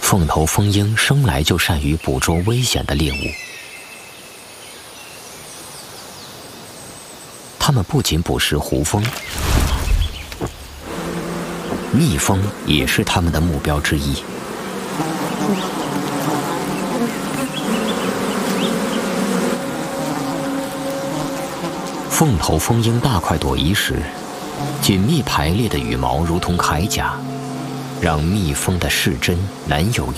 凤头蜂鹰生来就善于捕捉危险的猎物，它们不仅捕食胡蜂，蜜蜂也是它们的目标之一。凤头蜂鹰大快朵颐时，紧密排列的羽毛如同铠甲，让蜜蜂的视针难有